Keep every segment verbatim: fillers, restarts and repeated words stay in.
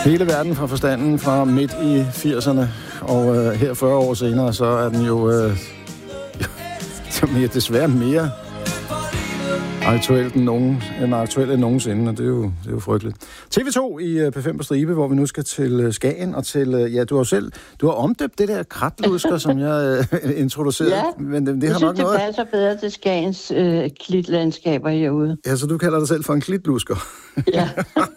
Hele verden fra forstanden fra midt i firserne, og øh, her fyrre år senere, så er den jo, øh, jo desværre mere aktuelt end, nogen, end aktuelt end nogensinde, og det er jo, det er jo frygteligt. T V to i P fem på stribe, hvor vi nu skal til Skagen, og til, ja, du har selv, du har omdøbt det der kratlusker, som jeg øh, introducerede. Ja, men det, det jeg har synes, nok det noget... passer bedre til Skagens øh, klitlandskaber herude. Ja, så du kalder dig selv for en klitlusker. Ja.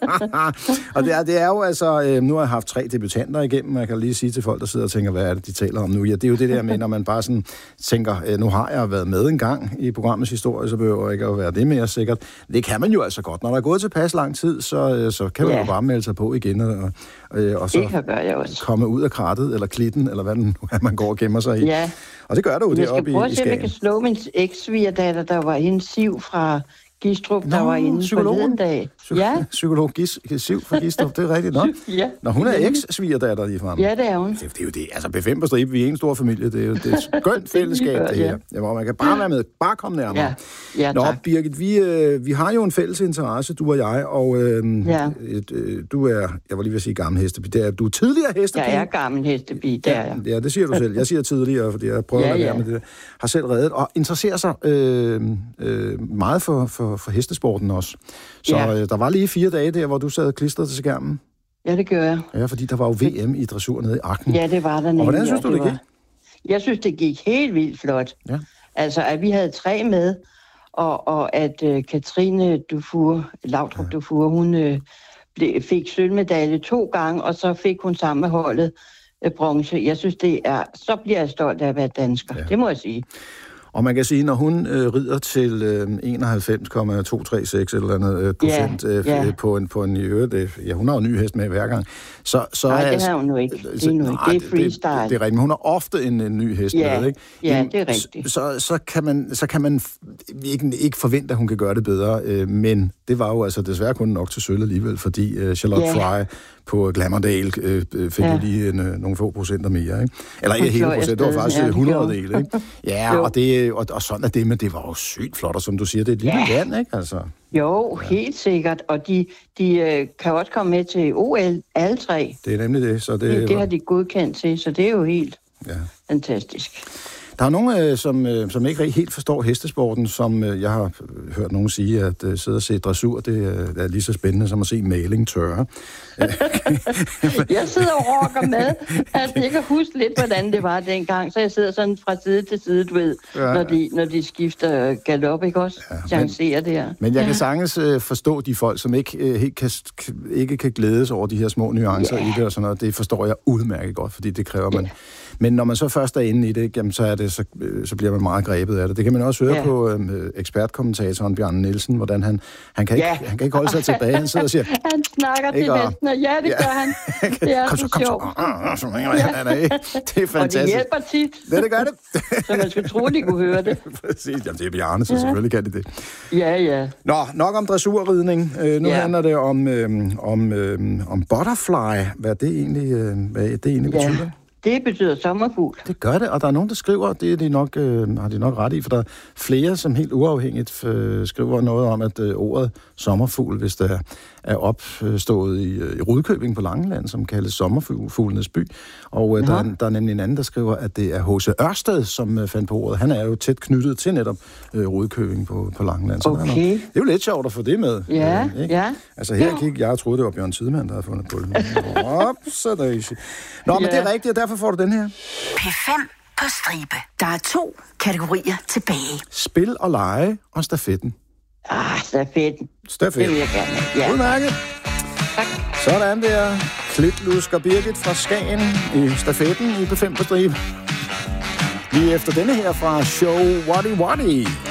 Og det er, det er jo altså, øh, nu har jeg haft tre debutanter igennem, og jeg kan lige sige til folk, der sidder og tænker, hvad er det, de taler om nu? Ja, det er jo det der med, når man bare sådan tænker, øh, nu har jeg været med en gang i programmets historie, så behøver jeg ikke at være det mere sikkert. Det kan man jo altså godt. Når der er gået tilpas lang tid, så, øh, så kan man ja. jo bare melde sig på igen, og, øh, og så komme ud af krattet, eller klitten, eller hvad nu er, man går og gemmer sig i. Ja. Og det gør du jo deroppe i, i Skagen. Jeg skal prøve at se, om jeg kan slå min eks-svigerdatter, der var en Siv fra Gistrup, der Nå, var inde forleden dag. Psy- ja. Psykolog Gis, Siv fra Gistrup, det er rigtigt nok. Ja. Når hun er eks-svigerdatter lige frem. Ja, det er hun. Det, det er jo det. Altså, P fem på stribe, vi er en stor familie. Det er jo det er et skønt fællesskab, det her. Ja, hvor man kan bare være med. Bare komme nærmere. Ja, ja Nå, tak. Birgit, vi, øh, vi har jo en fælles interesse, du og jeg, og øh, ja. et, øh, du er, jeg var lige ved at sige gammel hestebi, det er, du er tidligere hestebi. Jeg er gammel hestebi, det er jeg. Ja, det siger du selv. Jeg siger tidligere, fordi jeg prøver ja, at lade ja. være med det der. Har selv reddet, og interesserer sig øh, øh, meget for, for, for hestesporten også. Så ja. øh, der var lige fire dage der, hvor du sad klistret til skærmen. Ja, det gør jeg. Ja, fordi der var jo V M i dressur nede i Arken. Ja, det var der nemlig. Og hvordan synes du, det, det gik? Var... Jeg synes, det gik helt vildt flot. Ja. Altså, at vi havde tre med, og, og at uh, Katrine Dufour, Laudrup ja. Dufour, hun uh, ble, fik sølvmedalje to gange, og så fik hun sammen med holdet uh, bronze. Jeg synes, det er... Så bliver jeg stolt af at være dansker. Ja. Det må jeg sige. Og man kan sige, når hun øh, rider til øh, enoghalvfems komma to tre seks eller andet øh, procent yeah, øh, yeah. på en på en i øvrigt, øh, ja, hun har jo ny hest med hver gang. Så så nej, er, det har hun nu ikke. Det er, nu ikke. Det er freestyle. Det, det, det er rigtigt, men hun har ofte en, en ny hest yeah, med, ikke? Ja, Jamen, det er rigtigt. Så, så kan man så kan man ikke, ikke forvente, at hun kan gøre det bedre, øh, men det var jo altså desværre kun nok til sølv alligevel, fordi øh, Charlotte yeah. Fry på Glamourdale øh, fik ja. jo lige en, øh, nogle få procenter mere, ikke? Eller ikke hele procent, det var faktisk ja, hundrede del, ikke? Ja, og, det, og, og sådan er det, men det var jo sygt flot, og som du siger, det er et lille ja. land, ikke? Altså, jo, ja. helt sikkert, og de, de øh, kan også komme med til O L, alle tre. Det er nemlig det, så det... Det, det har de godkendt til, så det er jo helt ja. fantastisk. Der er nogen, øh, som, øh, som ikke helt forstår hestesporten, som øh, jeg har hørt nogen sige, at øh, sidde og se dressur, det øh, er lige så spændende som at se maling tørre. Jeg sidder og rocker med, at jeg kan huske lidt, hvordan det var dengang, så jeg sidder sådan fra side til side, du ved, ja. når, de, når de skifter galop, ikke også? Ja, chancerer det her. Men jeg ja. kan sagtens øh, forstå de folk, som ikke, øh, helt kan, ikke kan glædes over de her små nuancer ja. i det og sådan noget. Det forstår jeg udmærket godt, fordi det kræver man... Ja. Men når man så først er inde i det, jamen, så, er det så, så bliver man meget grebet af det. Det kan man også høre ja. på øh, ekspertkommentatoren Bjarne Nielsen, hvordan han, han, kan ikke, ja. han kan ikke holde sig tilbage. Han sidder og siger... Han snakker til hesten, og ja, det ja. gør han. Det er kom så, kom sjovt. Så, så, ja. han er, det er fantastisk. Og det hjælper tit. Ja, det gør det. Så man skulle tro, de kunne høre det. Præcis, jamen det er Bjarne, så ja. selvfølgelig kan det det. Ja, ja. Nå, nok om dressurridning. Øh, nu ja. handler det om, øh, om, øh, om butterfly. Hvad det egentlig, øh, hvad det egentlig ja. betyder. Det betyder sommerfugl. Det gør det, og der er nogen, der skriver, det er de nok, øh, har de nok ret i, for der er flere, som helt uafhængigt øh, skriver noget om, at øh, ordet sommerfugl, hvis det er, er opstået i, øh, i Rudkøbing på Langeland, som kaldes sommerfuglenes by. Og øh, der, er, der er nemlig en anden, der skriver, at det er H C Ørsted, som øh, fandt på ordet. Han er jo tæt knyttet til netop øh, Rudkøbing på, på Langeland. Så okay. er det er jo lidt sjovt at få det med. Ja, øh, ikke? ja. Altså her gik jeg og troede, det var Bjørn Tidemand, der havde fundet på det. Op, så der er Nå, men ja. det er rigtigt, og derfor får du den her. P fem på stribe. Der er to kategorier tilbage. Spil og lege og stafetten. Ah, stafetten. Stafetten. Det vil jeg gerne. Ja. Udmærket. Tak. Sådan der. Klitlusker Birgit fra Skagen i stafetten i P fem på stribe. Lige efter denne her fra Show Waddy Waddy.